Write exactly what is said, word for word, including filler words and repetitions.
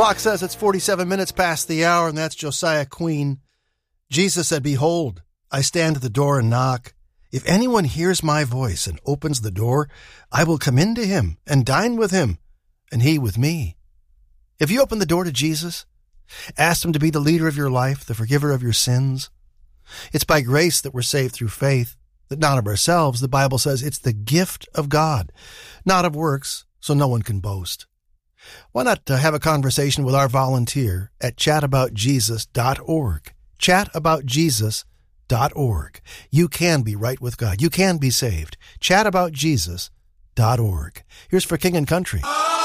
Clock says it's forty-seven minutes past the hour, and that's Josiah Queen. Jesus said, "Behold, I stand at the door and knock. If anyone hears my voice and opens the door, I will come into him and dine with him, and he with me." If you open the door to Jesus, ask him to be the leader of your life, the forgiver of your sins. It's by grace that we're saved through faith, that not of ourselves. The Bible says it's the gift of God, not of works, so no one can boast. Why not uh, have a conversation with our volunteer at chat about jesus dot org? chat about jesus dot org. You can be right with God. You can be saved. chat about jesus dot org. Here's For King and Country.